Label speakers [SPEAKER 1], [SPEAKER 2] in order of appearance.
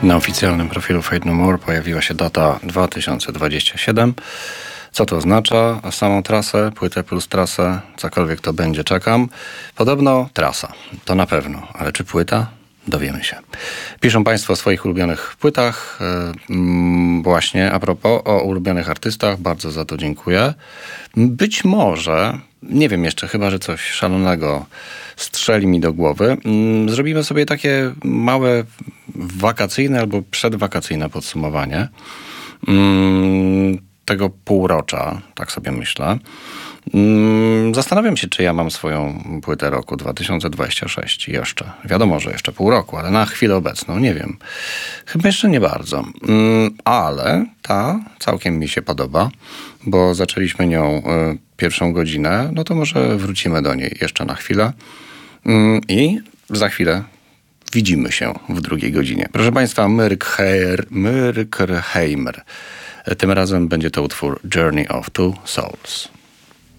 [SPEAKER 1] Na oficjalnym profilu Faith No More pojawiła się data 2027. Co to oznacza? A samą trasę, płytę plus trasę, cokolwiek to będzie, czekam. Podobno trasa, to na pewno, ale czy płyta? Dowiemy się. Piszą Państwo o swoich ulubionych płytach. Właśnie a propos o ulubionych artystach, bardzo za to dziękuję. Być może, nie wiem jeszcze, chyba że coś szalonego strzeli mi do głowy, zrobimy sobie takie małe wakacyjne albo przedwakacyjne podsumowanie tego półrocza, tak sobie myślę. Zastanawiam się, czy ja mam swoją płytę roku 2026 jeszcze. Wiadomo, że jeszcze pół roku, ale na chwilę obecną nie wiem. Chyba jeszcze nie bardzo. Ale ta całkiem mi się podoba, bo zaczęliśmy nią pierwszą godzinę, no to może wrócimy do niej jeszcze na chwilę. I za chwilę widzimy się w drugiej godzinie. Proszę Państwa, Myrkheimer. Tym razem będzie to utwór Journey of Two Souls.